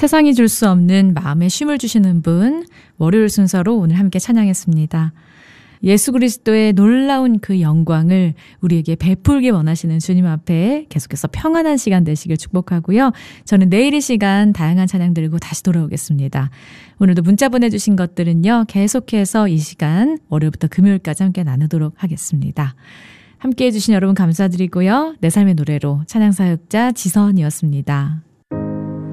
세상이 줄 수 없는 마음의 쉼을 주시는 분, 월요일 순서로 오늘 함께 찬양했습니다. 예수 그리스도의 놀라운 그 영광을 우리에게 베풀기 원하시는 주님 앞에 계속해서 평안한 시간 되시길 축복하고요. 저는 내일 이 시간 다양한 찬양 들고 다시 돌아오겠습니다. 오늘도 문자 보내주신 것들은요. 계속해서 이 시간 월요일부터 금요일까지 함께 나누도록 하겠습니다. 함께해 주신 여러분 감사드리고요. 내 삶의 노래로 찬양사역자 지선이었습니다.